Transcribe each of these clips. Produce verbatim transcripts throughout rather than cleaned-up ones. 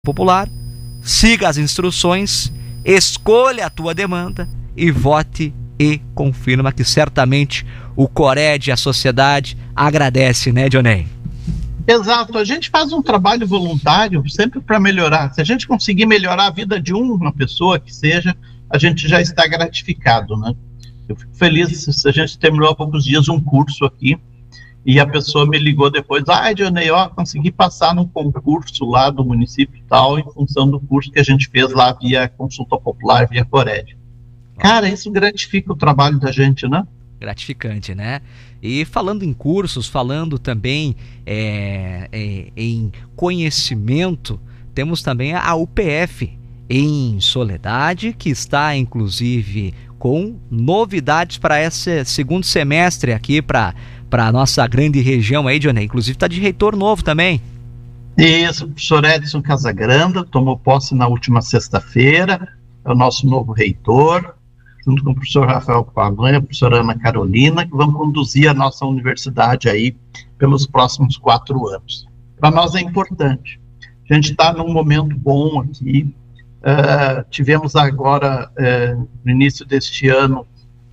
Popular, siga as instruções, escolha a tua demanda e vote e confirma que certamente o Cored, a sociedade, agradece, né, Dionei? Exato, a gente faz um trabalho voluntário sempre para melhorar. Se a gente conseguir melhorar a vida de uma pessoa que seja, a gente já está gratificado, né? Eu fico feliz se a gente terminou há poucos dias um curso aqui e a pessoa me ligou depois, ah, Dionei, ó, consegui passar no concurso lá do município tal, em função do curso que a gente fez lá via consulta popular, via Cored. Cara, isso gratifica o trabalho da gente, né? Gratificante, né? E falando em cursos, falando também é, é, em conhecimento, temos também a U P F em Soledade, que está inclusive com novidades para esse segundo semestre aqui para para a nossa grande região aí, Dionei. Inclusive está de reitor novo também. Isso, o professor Edson Casagranda tomou posse na última sexta-feira, é o nosso novo reitor, junto com o professor Rafael Pavanha, a professora Ana Carolina, que vão conduzir a nossa universidade aí pelos próximos quatro anos. Para nós é importante. A gente está num momento bom aqui. Uh, tivemos agora, uh, no início deste ano, uh,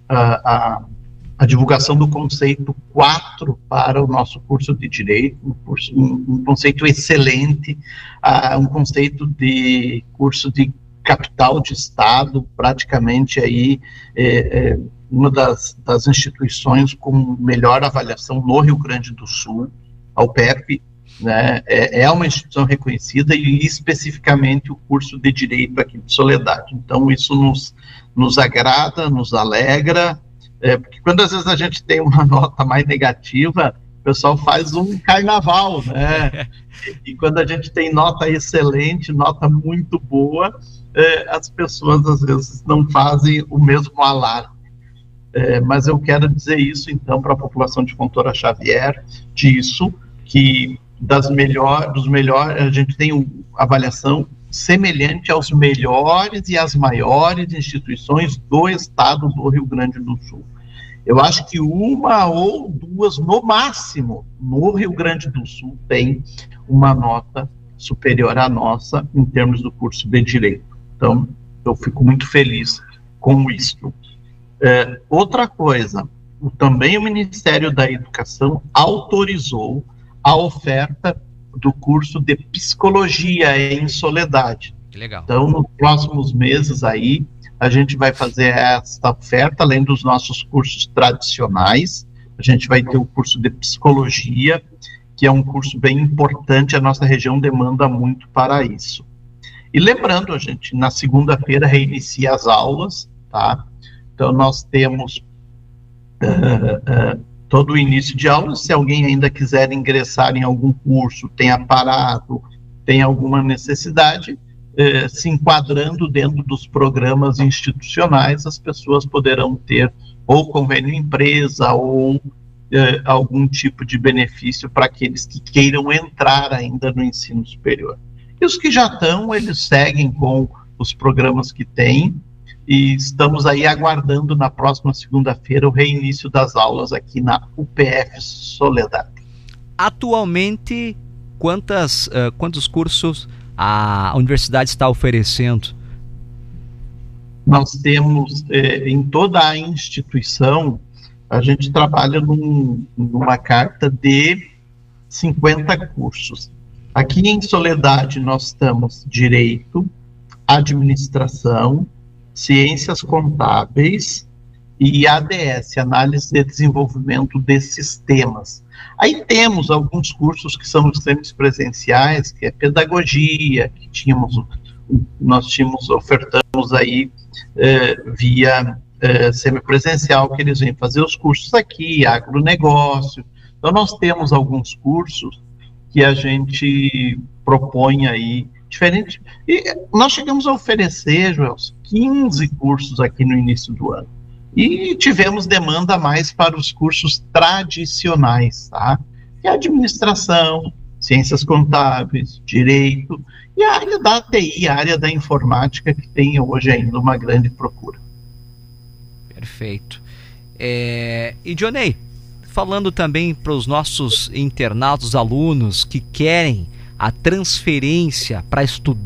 a, a divulgação do conceito quatro para o nosso curso de Direito, um, curso, um, um conceito excelente, uh, um conceito de curso de capital de Estado, praticamente aí é, é, uma das, das instituições com melhor avaliação no Rio Grande do Sul, a U P F, né, é, é uma instituição reconhecida e especificamente o curso de Direito aqui de Soledade. Então isso nos, nos agrada, nos alegra, é, porque quando às vezes a gente tem uma nota mais negativa, o pessoal faz um carnaval, né? E quando a gente tem nota excelente, nota muito boa, é, as pessoas às vezes não fazem o mesmo alarme. É, mas eu quero dizer isso então para a população de Fontoura Xavier, disso, que das melhor, dos melhores, a gente tem uma avaliação semelhante aos melhores e às maiores instituições do estado do Rio Grande do Sul. Eu acho que uma ou duas, no máximo, no Rio Grande do Sul, tem uma nota superior à nossa em termos do curso de Direito. Então, eu fico muito feliz com isso. É, outra coisa, também o Ministério da Educação autorizou a oferta do curso de Psicologia em Soledade. Que legal. Então, nos próximos meses aí, a gente vai fazer essa oferta, além dos nossos cursos tradicionais. A gente vai ter o curso de Psicologia, que é um curso bem importante, a nossa região demanda muito para isso. E lembrando, a gente, na segunda-feira reinicia as aulas, tá? Então, nós temos uh, uh, todo o início de aulas. Se alguém ainda quiser ingressar em algum curso, tenha parado, tem alguma necessidade, uh, se enquadrando dentro dos programas institucionais, as pessoas poderão ter ou convênio empresa ou uh, algum tipo de benefício para aqueles que queiram entrar ainda no ensino superior. E os que já estão, eles seguem com os programas que têm, e estamos aí aguardando na próxima segunda-feira o reinício das aulas aqui na U P F Soledade. Atualmente, quantas, uh, quantos cursos a universidade está oferecendo? Nós temos, eh, em toda a instituição, a gente trabalha num, numa carta de cinquenta cursos. Aqui em Soledade nós estamos Direito, Administração, Ciências Contábeis e A D S, Análise de Desenvolvimento de Sistemas. Aí temos alguns cursos que são os semipresenciais, que é Pedagogia, que tínhamos, nós tínhamos, ofertamos aí eh, via eh, semipresencial, que eles vêm fazer os cursos aqui, agronegócio. Então nós temos alguns cursos que a gente propõe aí, diferente. E nós chegamos a oferecer, Joel, quinze cursos aqui no início do ano. E tivemos demanda mais para os cursos tradicionais, tá? Que é administração, ciências contábeis, direito, e a área da T I, a área da informática, que tem hoje ainda uma grande procura. Perfeito. É... E, Dionei, falando também para os nossos internautas, alunos que querem a transferência para estudar